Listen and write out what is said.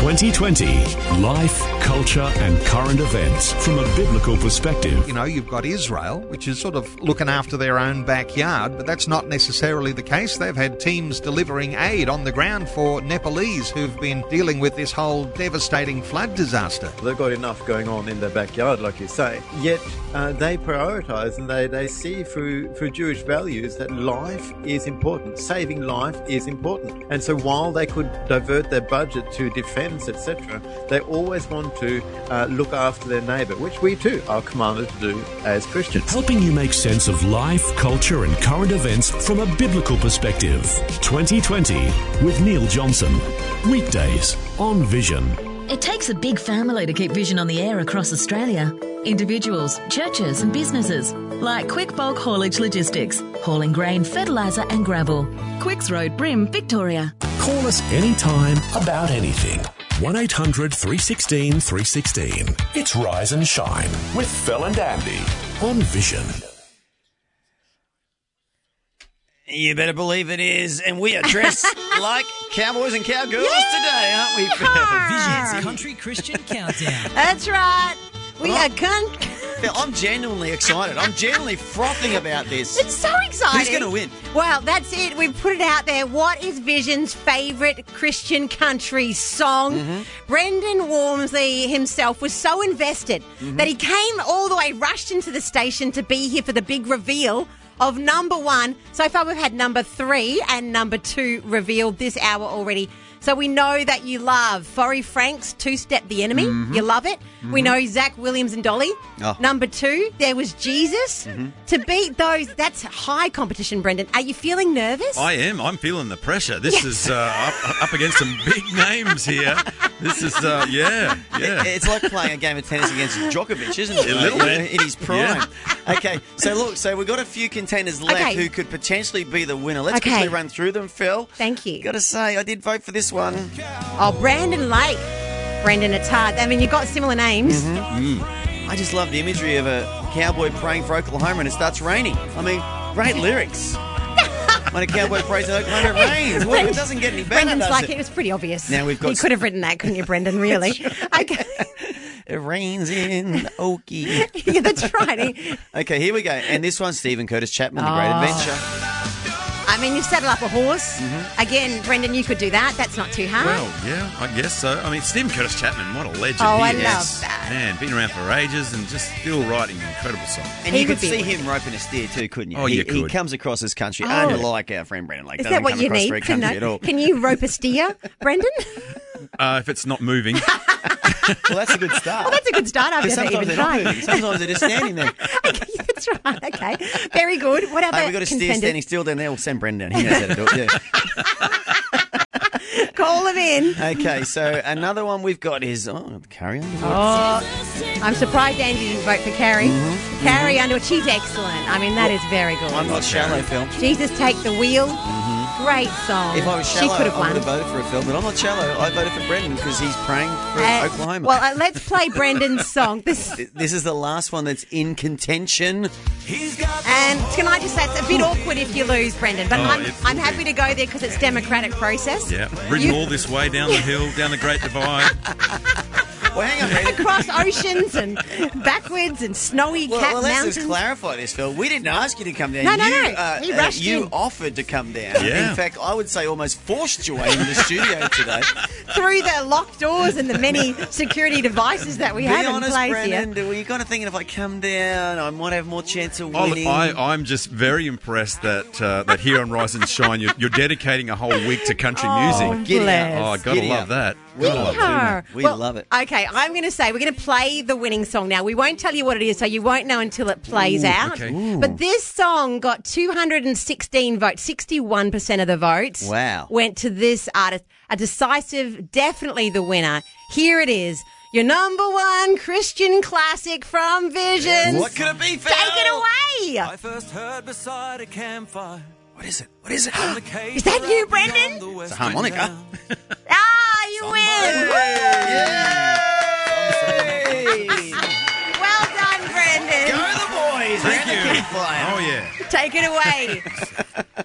2020. Life, culture and current events from a biblical perspective. You know, you've got Israel, which is sort of looking after their own backyard, but that's not necessarily the case. They've had teams delivering aid on the ground for Nepalese who've been dealing with this whole devastating flood disaster. They've got enough going on in their backyard, like you say, yet they prioritise and they see through Jewish values that life is important. Saving life is important. And so while they could divert their budget to defence, etc., they always want to look after their neighbour, which we too are commanded to do as Christians. Helping you make sense of life, culture and current events from a biblical perspective. 2020 with Neil Johnson. Weekdays on Vision. It takes a big family to keep Vision on the air across Australia. Individuals, churches and businesses like Quick Bulk Haulage Logistics, hauling grain, fertiliser and gravel. Quicks Road, Brim, Victoria. Call us anytime about anything. 1800 316 316. It's Rise and Shine with Phil and Andy on Vision. You better believe it is. And we are dressed like cowboys and cowgirls today, aren't we, Phil? Vision's Country Christian Countdown. That's right. We are Phil, I'm genuinely excited. I'm genuinely frothing about this. It's so exciting. Who's going to win? Well, that's it. We've put it out there. What is Vision's favourite Christian country song? Brendan Walmsley himself was so invested that he came all the way, rushed into the station to be here for the big reveal of number one. So far we've had number 3 and number 2 revealed this hour already. So we know that you love Forrie Frank's Two-Step the Enemy. You love it. We know Zach Williams and Dolly. Number 2, there was Jesus. To beat those, that's high competition, Brendan. Are you feeling nervous? I am. I'm feeling the pressure. This is up against some big names here. This is, yeah. It's like playing a game of tennis against Djokovic, isn't it? A little bit. In his prime. Yeah. Okay, so we've got a few contenders left who could potentially be the winner. Let's quickly run through them, Phil. Thank you. Got to say, I did vote for this one. Oh, Brandon Lake. Brendan, it's hard. I mean, you've got similar names. I just love the imagery of a cowboy praying for Oklahoma and it starts raining. I mean, great lyrics. When a cowboy prays in Oklahoma, it rains. Well, it doesn't get any better, Brendan's does like, it? it was pretty obvious. Now we've got You could have written that, couldn't you, Brendan, really? Okay. It rains in Okie. Yeah, that's right. Okay, here we go. And this one's Stephen Curtis Chapman, The Great Adventure. I mean, you've saddled up a horse. Again, Brendan, you could do that. That's not too hard. Well, yeah, I guess so. I mean, Stephen Curtis Chapman, what a legend Oh, he I is. love that. Man, been around for ages and just still writing incredible songs. And He you could would be see winning. him roping a steer too, couldn't you? Oh, you He could. comes across as country, Oh. unlike our friend Brendan Lake. Is Doesn't that what come you across need very to country at know? all. Can you rope a steer, Brendan? If it's not moving. Well, that's a good start. Well, that's a good start. I've Because never sometimes even they're not tried. moving. Sometimes they're just standing there. Okay, that's right. Okay, very good. What other Hey, we've got a steer contenders? standing still down there. We'll send Brendan down. He knows how to do it, yeah. Call them in. Okay, so another one we've got is Carrie Underwood. Oh, I'm surprised Andy didn't vote for Carrie. Carrie Underwood, she's excellent. I mean, that is very good. I'm not shallow, Phil. Jesus Take the Wheel. Great song. If I was she shallow, could have I won. would have voted for a film, but I'm not shallow. I voted for Brendan because he's praying for Oklahoma. Well, let's play Brendan's song. This is the last one that's in contention. And can I just say, it's a bit awkward if you lose, Brendan, but I'm happy to go there because it's democratic process. Yeah, ridden all this way down the hill, down the Great Divide. Well, hang on, Brendan. Across oceans and backwards and snowy Well, let's mountains. just clarify this, Phil. We didn't ask you to come down. No. You, He rushed you in. offered to come down. Yeah. In fact, I would say almost forced your way into the studio today. Through the locked doors and the many security devices that we Be have honest, in place Brendan. here. Were you kind of thinking if I come down, I might have more chance of Oh, winning? I'm just very impressed that here on Rise and Shine, you're dedicating a whole week to country music. Giddy bless. Oh, I gotta Giddy love up. that. We Gotta love love it. that. We Well, love it. Okay, I'm going to say we're going to play the winning song now. We won't tell you what it is, so you won't know until it plays out. okay. But this song got 216 votes, 61% of the votes. Wow. Went to this artist. A decisive, definitely the winner. Here it is. Your number one Christian classic from Vision. What could it be, Phil? Take it away. I first heard beside a campfire. What is it? What is it? Is that you, Brendan? It's a harmonica. Ah, you win. Well done, Brendan. Go the boys. Thank They're the you. campfire. Oh, yeah. Take it away.